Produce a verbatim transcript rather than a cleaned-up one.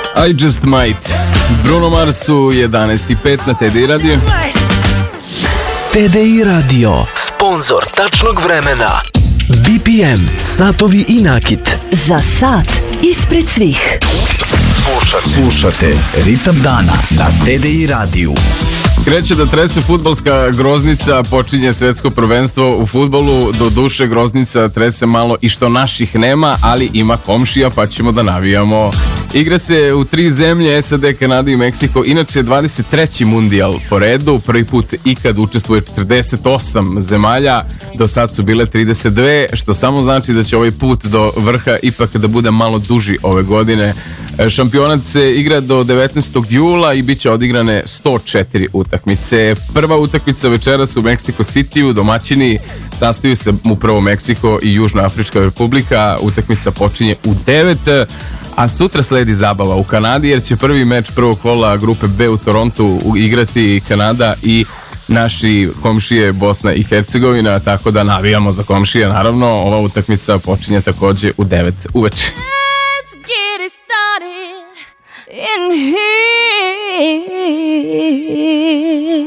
I just might. Bruno Mars u jedanaest i pet na T D I Radio. T D I Radio, sponzor tačnog vremena. B P M, satovi i nakit. Za sat ispred svih. Slušate, Slušate Ritam dana na T D I radiju. Kreće da trese fudbalska groznica, počinje svetsko prvenstvo u fudbalu. Do duše groznica trese malo i što naših nema, ali ima komšija pa ćemo da navijamo. Igra se u tri zemlje, S A D, Kanada i Meksiko. Inače dvadeset treći mundijal po redu. Prvi put ikad učestvuje četrdeset osam zemalja. Do sad su bile trideset dve, što samo znači da će ovaj put do vrha ipak da bude malo duži ove godine. Šampionat se igra do devetnaestog jula i bit će odigrane sto četiri utakmice. Prva utakmica večeras u Meksiko Cityu, domaćini sastaju se upravo Meksiko i Južnoafrička Republika. Utakmica počinje u devet, a sutra sledi zabava u Kanadi jer će prvi meč prvog kola grupe B u Torontu igrati Kanada i naši komšije Bosna i Hercegovina, tako da navijamo za komšije. Naravno, ova utakmica počinje takođe u devet uveče. Let's get it started in here.